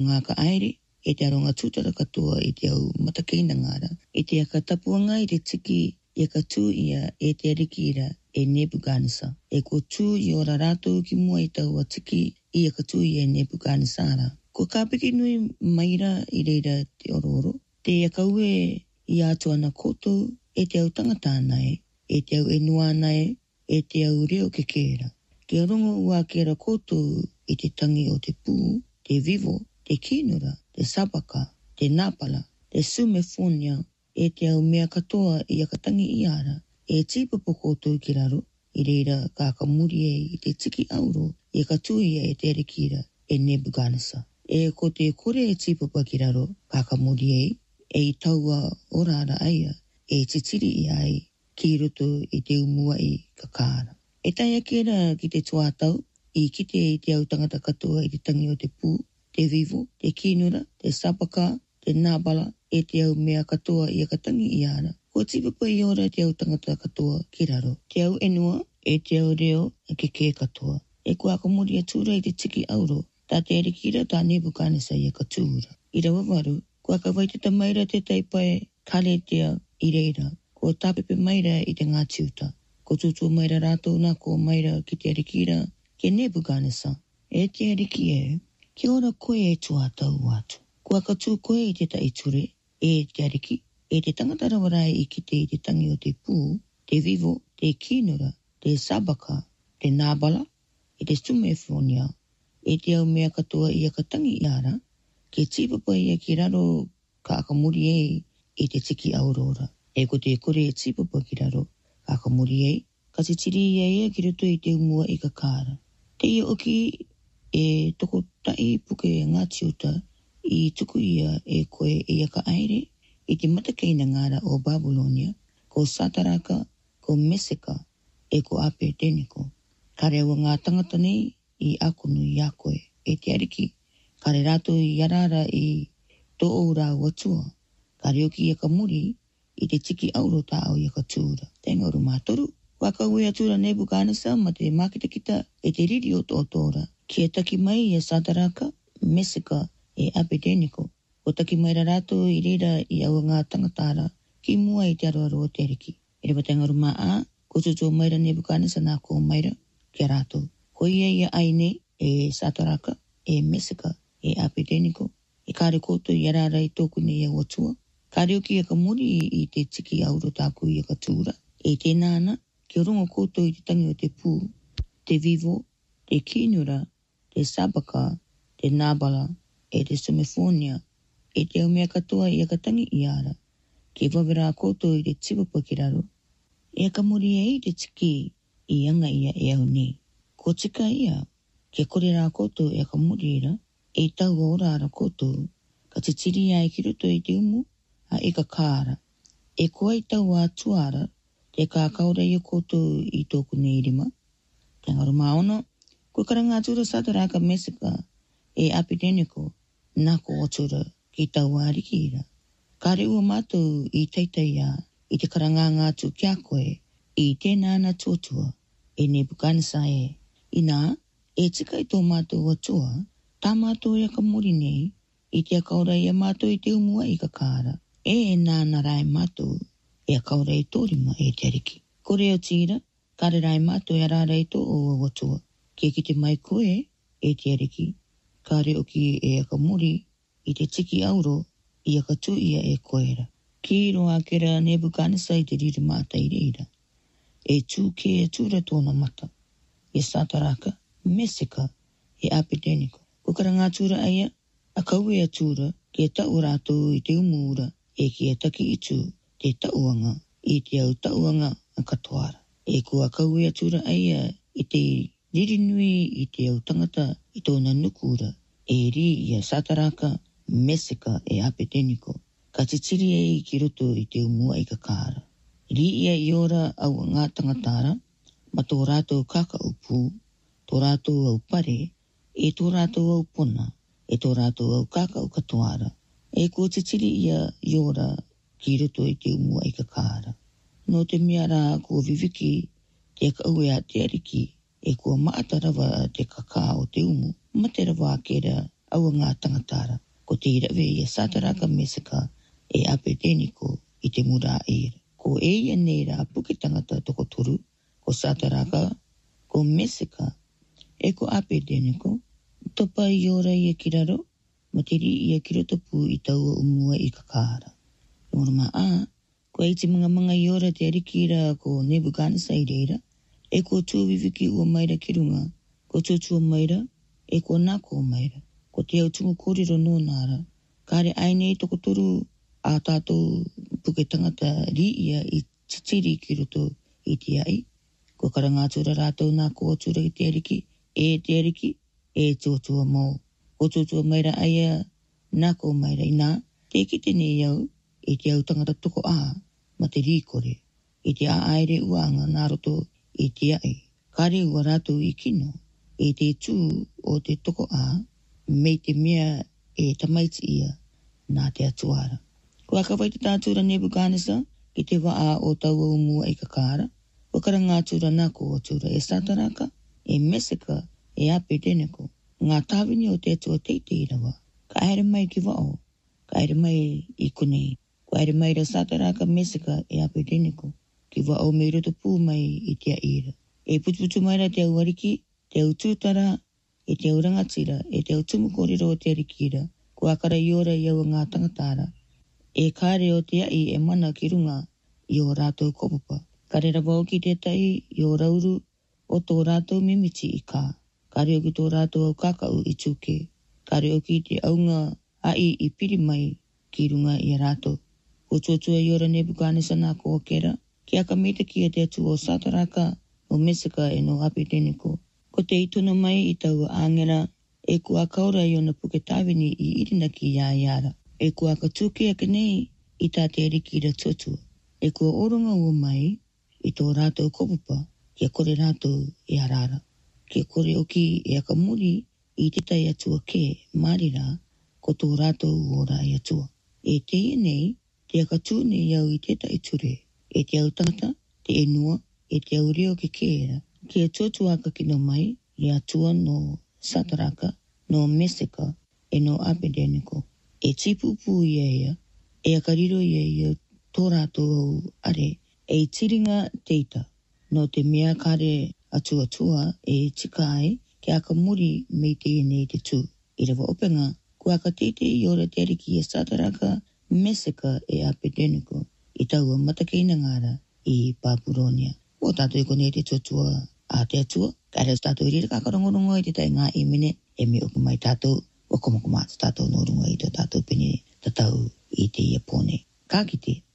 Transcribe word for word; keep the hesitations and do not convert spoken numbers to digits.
Ngā ka aere, e te aronga tūtara katoa i te au matakeina ngāra. E te aka tapuanga i te tiki i ka tū ia e te arikira e Nebuchadnezzar. E ko tū i ora rātou ki mua i tau a tiki i ka tū ia e Nebuchadnezzar. Ko ka piki nui maira i reira te ororo. Te aka ue i atu ana koutou e te au tangata nei, e te au e nua nei, e te au reo ke kera. Ke rongo ua kera koutou i te tangi o te pū, te vivo, te kinura, te sabaka, te napala, te sumefonia, e te au mea katoa i akatangi i ara, e tīpapa koutou ki raro, i reira ka kamuri e i te tiki auro, i ka tuia e te arikira e Nebuchadnezzar. E ko te kore e tīpapa ki raro, ka kamuri e, e i taua orara aia, e titiri i ai, ki roto i te umua i ka kāra. E tai akera ki te tuatau, i kite i te au tangata katoa i te tangi o te pū, te vivo, te kinura, te sapaka, te nabala, e te au mea katoa i akatangi i ara. Ko tīpapa i ora te au tangata katoa ki raro. Te au enua, e te au reo, e ke ke katoa. E kua akamuri atura i te tiki auro, tā te arikira tā Nebuchadnezzar i ka tūra. I rawa waru, kua ka waitata maira te taipae kaletea i reira, ko tāpepe maira i te ngā tiuta. Ko tutua maira rātou nā ko maira ki te arikira, ke Nebuchadnezzar, e te ariki e, ki ora koe e tuatau atu. Kua ka tū koe i te taiture, e te ariki, e te tangata rawarai i kite i te tangi o te pū, te vivo, te kinura, te sabaka, te nabala, e te sumefonia, e te au mea katoa i aka tangi i ara, ke tīpapa ia ki raro ka akamuri e i te tiki aurora. E ko te kore e tīpapa ki raro ka akamuri e, ka te tiri ia ia ki roto i te umua i ka kāra. Te ia oki e toko tai puke ngā tiuta i tuku ia e koe i aka aere i te matakeina ngāra o Babylonia, ko Sataraka, ko Meseka, e ko Abednego. Ka rewa ngā tangata nei i akunu i a koe, e te ariki, ka re rātou i arara i tō o rā watua, ka reoki i aka muri i te tiki auro tā au i aka tūra. Te ngauru mātoru, waka ue atura Nebuchadnezzar ma te mākita kita e te riri o tō tōra, ki e taki mai e Sataraka, Meseka, e Abednego. O taki mai rātou i reira i au ngā tangatara ki mua i te aroaro o te ariki. E rewa te ngauru mā a, ko tutua maira Nebuchadnezzar nā ko maira ki a rātou. Ko ia ia aine e Sataraka, e Meseka, e Abednego, e kāre koutou i arara i tōku nei e watua. Kāre oki e ka muri i te tiki auro tāku i ka tūra. E te nāna, ki o rongo koutou i te tangi o te pū, te vivo, te kinura, te sabaka, te nabala, e te sumefonia, e te au mea katoa i ka tangi i ara. Ki wawera koutou i te tīpapa ki raro. E ka muri e i te tiki i anga ia e au nei. Ko tika ia, ke kore rā koutou e ka muri ira, e tau ora ara koutou, ka te tiri ai ki roto i te umu, a e ka kāra. E koa i tau a tuara, te ka kaura i o koutou i tōku nei rima. Te ngaru maono, ko karanga atura Sataraka, Meseka, e Abednego, nā ko atura ki tau a rikira. Ka reua mātou i teiteia i te karanga ngātu kia koe i tēnā na tuatua e Nebuchadnezzar e. I nā, e tika i tō mātou atua, tā mātou i aka muri nei, i te akaura i a mātou i te umua i ka kāra. E e nā na rai mātou e akaura i tō rima e te ariki. Ko reo tira, ka re rai mātou i arara i tō o atua. Kia ki te mai koe e te ariki, ka reo ki e aka muri i te tiki auro i aka tū ia e koera. Ki roa kera Nebuchadnezzar i te riri māta i reira. E tū ke e tūra tōna mata. E Sataraka, Meseka, e Abednego. Ko karanga tūra aia, a kaue a tūra ki e tau rātou i te umuura e ki e taki i tū te tauanga i te au tauanga a katoara. E kua kaue a tūra aia i te riri nui i te au tangata i tōna nukura e ri i a Sataraka, Meseka, e Abednego. Ka titiri e i ki roto i te umua i ka kāra. Ri ia i ora au ngā tangatara, ma tō rātou kaka upu, tō rātou au pare, e tō rātou au pona, e tō rātou au kaka u katoara. E ko titiri ia i ora ki roto i te umua i ka kāra. No te mea rā ko viviki, te ka ue a te ariki, e ko maata rawa te kaka o te umu, ma te rawa kera au ngā tangatara. Ko te irawe ia Sataraka Mesika e Abednego i te mura ira. Ko e ia nei rā puke tangata toko toru, ko Sataraka, ko Mesika, e ko Abednego, topa i ora ia ki raro, ma te ri ia ki roto pū i taua umua i kakara. Nora ma a, ko e te mga mga i ora te arikira ko Nebuchadnezzar i reira, e ko tua viviki ua maira ki runga, ko tutua maira, e ko nako maira, ko te au tungu kōrero no nara, kare aine i toko toru a tātou puke tangata ri ia i titiri ki roto i te ai, ko karangātura rātou nako atura i te ariki, e te ariki, e tuatua mō, ko tuatua maira aia nako maira i nā, te kite nei au, i te au tangata toko a, ma te rīkore, i te a aere uanga nā roto i te ai, kare ua rātou i kino, e te tū o te toko a, mei te mea e tamaiti ia nā te atuara. Ko akawai te tātura Nebuchadnezzar ki te waa o taua umua i kakara, ko karangātura nako atura e Sataraka, e Mesika, e Abednego, ngā tāwini o te atua teite i rawa, ka aere mai ki wao, ka aere mai i konei, ko aere mai ra Sataraka, Mesika, e Abednego, ki wao me roto pū mai i te aira. E putuputu mai ra te au ariki, te au tūtara, e te au rangatira, e te au tumukorero o te arikira, ko akara i ora i au ngā tangatara, e kāre o te ai e mana ki runga i o rātou kopapa. Kare rawa ki te tai i o rauru o tō rātou mimiti i kā. Kare o ki tō rātou au kakau i tūke. Kare o ki te aunga ai i piri mai ki runga i a rātou. Ko tuatua i ora Nebuchadnezzar nā ko kera, ki aka mita ki a te atu o Sataraka, o Mesika e no Abednego. Ko te ituna mai i tau āngera e kua kaura i ona puke tāwini i irina ki ia iara. E kua ka tūke ake nei i tā te arikira tuatua. E kua oronga ua mai i tō rātou kopapa kia kore rātou i arara. Kia kore oki e aka muri i te tai atua ke marira ko tō rātou ora i atua. E te ia nei, te aka tūne i au i te tai ture. E te au tangata, te enua, e te au reo ke kēra. Kia tuatua aka kino mai i atua no Sataraka, no Mesika, e no Abednego. E tipupu i eia, e akariro i eia tō rātou au are, e tiringa teita, no te mea kare atua tua e tika ai, ke aka muri mei te nei te tū. I rawa openga, ko aka tete i ora te ariki e Sataraka, Mesika e Abednego, i taua matakeina ngara i Babulonia. O tātou i konei te tuatua a te atua, kare tātou i rira kakarongorongo i te tai ngā i mene, e me oku mai tātou, o komoko mātu tātou no runga i tō tātou pene tatau i te ia pōne. Ka kite.